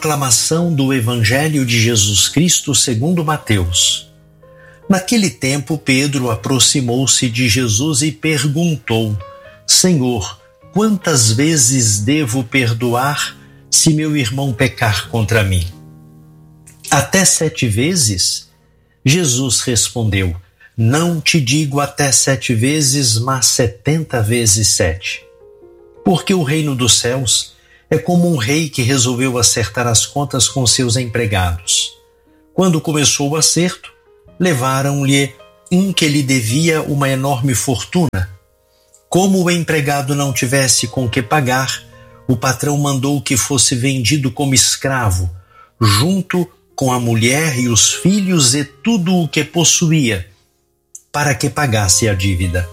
Proclamação do Evangelho de Jesus Cristo segundo Mateus. Naquele tempo, Pedro aproximou-se de Jesus e perguntou: Senhor, quantas vezes devo perdoar se meu irmão pecar contra mim? Até 7 vezes? Jesus respondeu: Não te digo até 7 vezes, mas 70 vezes 7. Porque o reino dos céus é como um rei que resolveu acertar as contas com seus empregados. Quando começou o acerto, levaram-lhe um que lhe devia uma enorme fortuna. Como o empregado não tivesse com que pagar, o patrão mandou que fosse vendido como escravo, junto com a mulher e os filhos e tudo o que possuía, para que pagasse a dívida.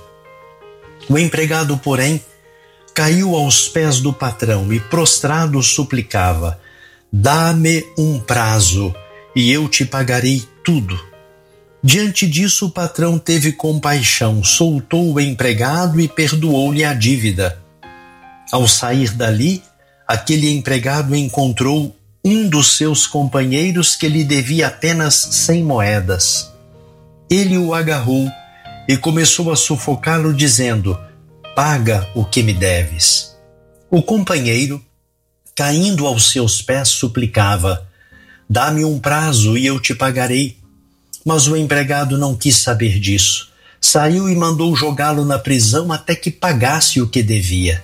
O empregado, porém, caiu aos pés do patrão e prostrado suplicava: Dá-me um prazo e eu te pagarei tudo. Diante disso, o patrão teve compaixão, soltou o empregado e perdoou-lhe a dívida. Ao sair dali, aquele empregado encontrou um dos seus companheiros que lhe devia apenas 100 moedas. Ele o agarrou e começou a sufocá-lo, dizendo: Paga o que me deves. O companheiro, caindo aos seus pés, suplicava: Dá-me um prazo e eu te pagarei. Mas o empregado não quis saber disso. Saiu e mandou jogá-lo na prisão até que pagasse o que devia.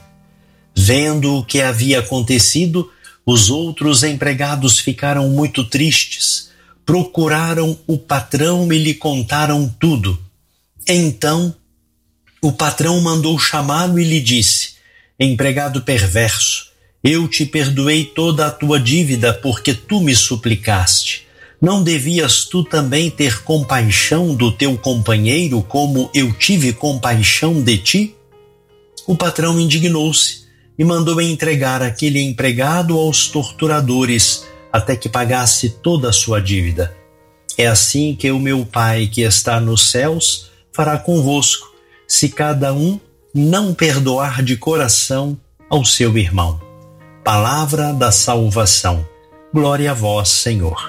Vendo o que havia acontecido, os outros empregados ficaram muito tristes. Procuraram o patrão e lhe contaram tudo. Então, o patrão mandou chamá-lo e lhe disse: Empregado perverso, eu te perdoei toda a tua dívida porque tu me suplicaste. Não devias tu também ter compaixão do teu companheiro como eu tive compaixão de ti? O patrão indignou-se e mandou entregar aquele empregado aos torturadores até que pagasse toda a sua dívida. É assim que o meu Pai que está nos céus fará convosco, se cada um não perdoar de coração ao seu irmão. Palavra da salvação. Glória a vós, Senhor.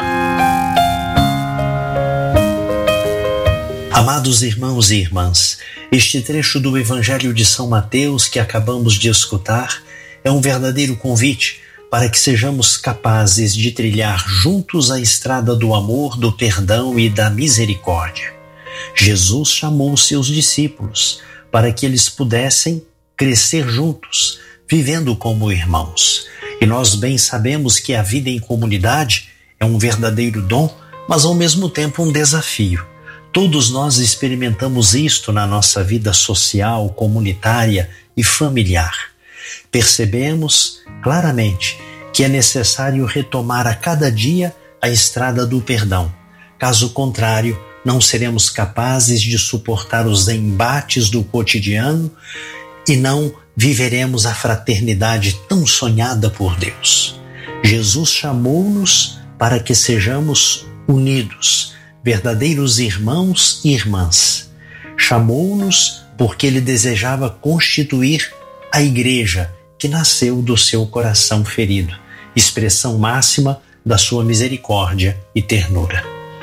Amados irmãos e irmãs, este trecho do Evangelho de São Mateus que acabamos de escutar é um verdadeiro convite para que sejamos capazes de trilhar juntos a estrada do amor, do perdão e da misericórdia. Jesus chamou seus discípulos para que eles pudessem crescer juntos, vivendo como irmãos. E nós bem sabemos que a vida em comunidade é um verdadeiro dom, mas ao mesmo tempo um desafio. Todos nós experimentamos isto na nossa vida social, comunitária e familiar. Percebemos claramente que é necessário retomar a cada dia a estrada do perdão. Caso contrário, não seremos capazes de suportar os embates do cotidiano e não viveremos a fraternidade tão sonhada por Deus. Jesus chamou-nos para que sejamos unidos, verdadeiros irmãos e irmãs. Chamou-nos porque Ele desejava constituir a igreja que nasceu do seu coração ferido, expressão máxima da sua misericórdia e ternura.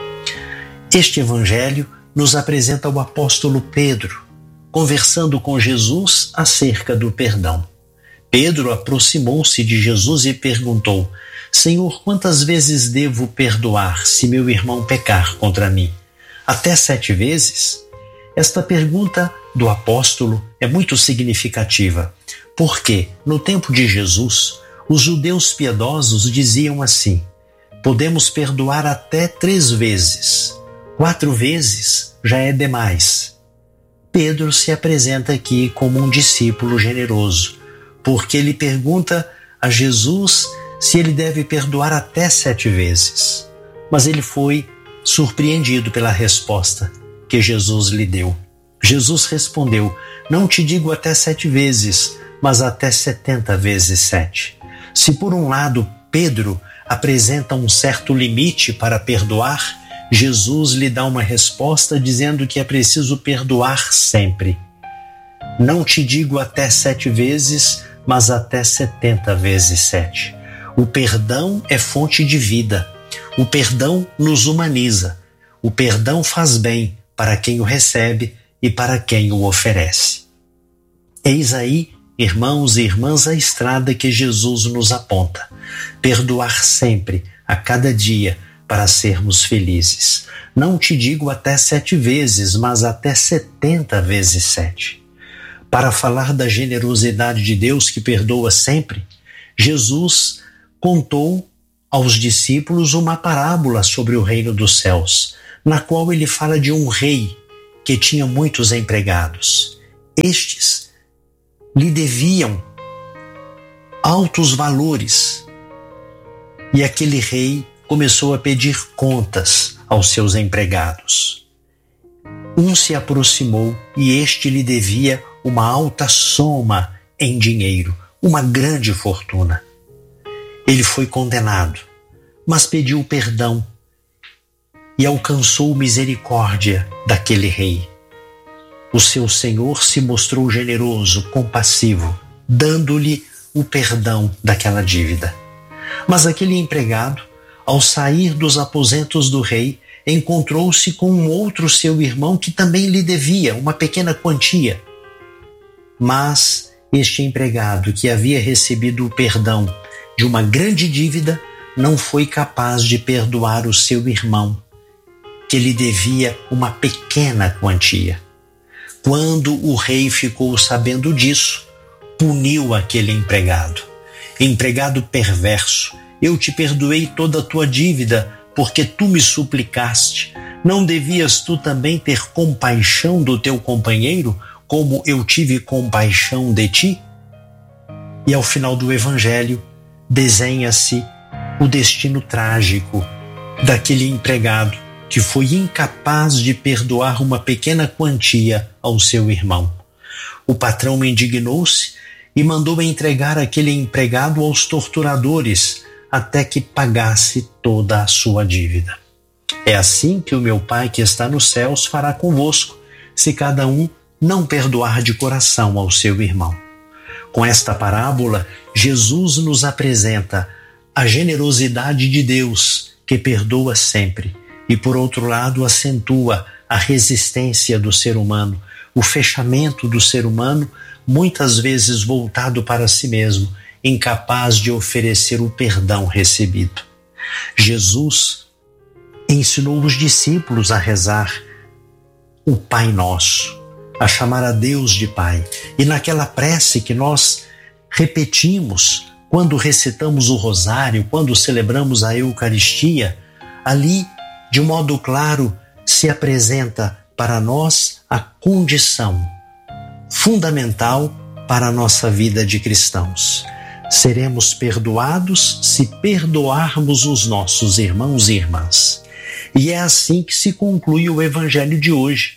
Este evangelho nos apresenta o apóstolo Pedro, conversando com Jesus acerca do perdão. Pedro aproximou-se de Jesus e perguntou: Senhor, quantas vezes devo perdoar se meu irmão pecar contra mim? Até 7 vezes? Esta pergunta do apóstolo é muito significativa, porque no tempo de Jesus, os judeus piedosos diziam assim: podemos perdoar até 3 vezes. 4 vezes já é demais. Pedro se apresenta aqui como um discípulo generoso, porque ele pergunta a Jesus se ele deve perdoar até 7 vezes. Mas ele foi surpreendido pela resposta que Jesus lhe deu. Jesus respondeu: não te digo até 7 vezes, mas até 70 vezes 7. Se por um lado Pedro apresenta um certo limite para perdoar, Jesus lhe dá uma resposta dizendo que é preciso perdoar sempre. Não te digo até 7 vezes, mas até 70 vezes 7. O perdão é fonte de vida. O perdão nos humaniza. O perdão faz bem para quem o recebe e para quem o oferece. Eis aí, irmãos e irmãs, a estrada que Jesus nos aponta. Perdoar sempre, a cada dia, para sermos felizes. Não te digo até 7 vezes, mas até 70 vezes 7. Para falar da generosidade de Deus que perdoa sempre, Jesus contou aos discípulos uma parábola sobre o reino dos céus, na qual ele fala de um rei que tinha muitos empregados. Estes lhe deviam altos valores e aquele rei começou a pedir contas aos seus empregados. Um se aproximou e este lhe devia uma alta soma em dinheiro, uma grande fortuna. Ele foi condenado, mas pediu perdão e alcançou misericórdia daquele rei. O seu senhor se mostrou generoso, compassivo, dando-lhe o perdão daquela dívida. Mas aquele empregado, ao sair dos aposentos do rei, encontrou-se com um outro seu irmão que também lhe devia uma pequena quantia. Mas este empregado, que havia recebido o perdão de uma grande dívida, não foi capaz de perdoar o seu irmão, que lhe devia uma pequena quantia. Quando o rei ficou sabendo disso, puniu aquele empregado. Empregado perverso, eu te perdoei toda a tua dívida, porque tu me suplicaste. Não devias tu também ter compaixão do teu companheiro, como eu tive compaixão de ti? E ao final do Evangelho, desenha-se o destino trágico daquele empregado que foi incapaz de perdoar uma pequena quantia ao seu irmão. O patrão indignou-se e mandou entregar aquele empregado aos torturadores até que pagasse toda a sua dívida. É assim que o meu Pai que está nos céus fará convosco, se cada um não perdoar de coração ao seu irmão. Com esta parábola, Jesus nos apresenta a generosidade de Deus, que perdoa sempre, e por outro lado acentua a resistência do ser humano, o fechamento do ser humano, muitas vezes voltado para si mesmo, incapaz de oferecer o perdão recebido. Jesus ensinou os discípulos a rezar o Pai Nosso, a chamar a Deus de Pai. E naquela prece que nós repetimos quando recitamos o rosário, quando celebramos a Eucaristia, ali, de modo claro, se apresenta para nós a condição fundamental para a nossa vida de cristãos. Seremos perdoados se perdoarmos os nossos irmãos e irmãs. E é assim que se conclui o Evangelho de hoje.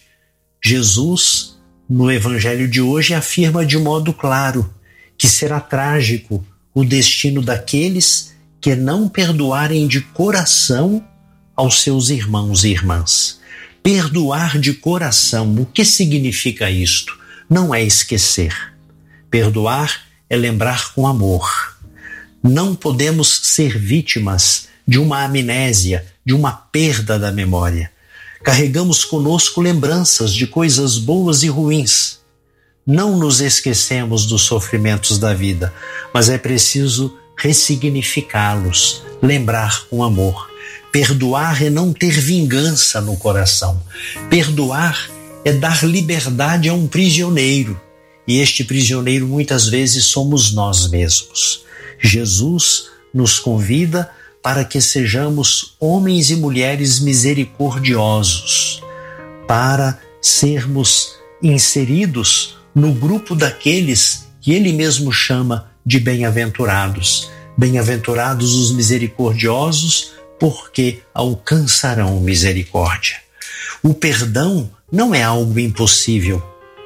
Jesus, no Evangelho de hoje, afirma de modo claro que será trágico o destino daqueles que não perdoarem de coração aos seus irmãos e irmãs. Perdoar de coração, o que significa isto? Não é esquecer. Perdoar é lembrar com amor. Não podemos ser vítimas de uma amnésia, de uma perda da memória. Carregamos conosco lembranças de coisas boas e ruins. Não nos esquecemos dos sofrimentos da vida, mas é preciso ressignificá-los, lembrar com amor. Perdoar é não ter vingança no coração. Perdoar é dar liberdade a um prisioneiro. E este prisioneiro muitas vezes somos nós mesmos. Jesus nos convida para que sejamos homens e mulheres misericordiosos, para sermos inseridos no grupo daqueles que ele mesmo chama de bem-aventurados. Bem-aventurados os misericordiosos, porque alcançarão misericórdia. O perdão não é algo impossível.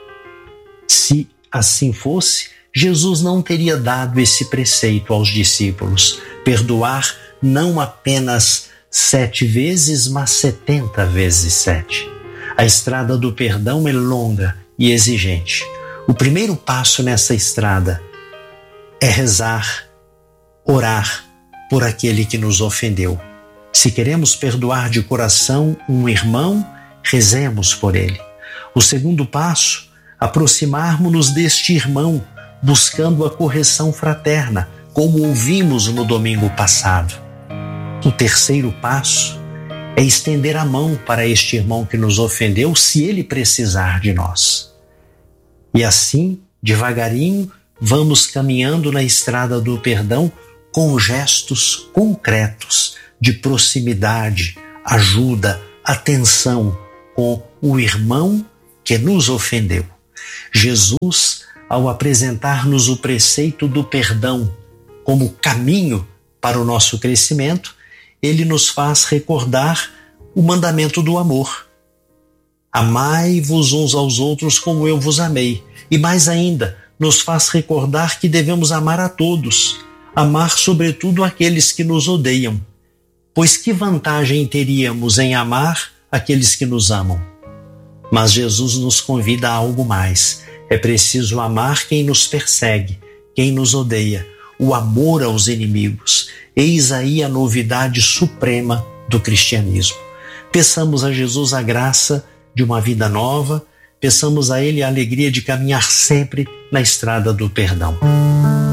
Se assim fosse, Jesus não teria dado esse preceito aos discípulos. Perdoar não apenas 7 vezes, mas 70 vezes 7. A estrada do perdão é longa e exigente. O primeiro passo nessa estrada é rezar, orar por aquele que nos ofendeu. Se queremos perdoar de coração um irmão, rezemos por ele. O segundo passo, aproximarmos-nos deste irmão, buscando a correção fraterna, como ouvimos no domingo passado. O terceiro passo é estender a mão para este irmão que nos ofendeu, se ele precisar de nós. E assim, devagarinho, vamos caminhando na estrada do perdão com gestos concretos de proximidade, ajuda, atenção com o irmão que nos ofendeu. Jesus, ao apresentar-nos o preceito do perdão como caminho para o nosso crescimento, ele nos faz recordar o mandamento do amor. Amai-vos uns aos outros como eu vos amei. E mais ainda, nos faz recordar que devemos amar a todos, amar sobretudo aqueles que nos odeiam. Pois que vantagem teríamos em amar aqueles que nos amam? Mas Jesus nos convida a algo mais. É preciso amar quem nos persegue, quem nos odeia, o amor aos inimigos. Eis aí a novidade suprema do cristianismo. Peçamos a Jesus a graça de uma vida nova, peçamos a Ele a alegria de caminhar sempre na estrada do perdão.